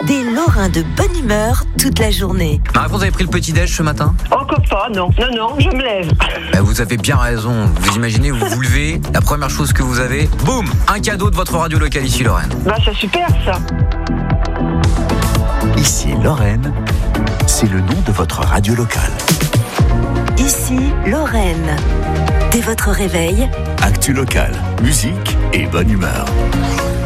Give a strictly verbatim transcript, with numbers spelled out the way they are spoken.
Des Lorrains de bonne humeur toute la journée. Marie-France, vous avez pris le petit-déj ce matin ? Encore pas, non. Non, non, je me lève. Bah, vous avez bien raison. Vous imaginez, vous vous levez, la première chose que vous avez, boum, un cadeau de votre radio locale ici, Lorraine. Bah, c'est super, ça. Ici, Lorraine, c'est le nom de votre radio locale. Ici, Lorraine. Dès votre réveil, Actu locale, musique et bonne humeur.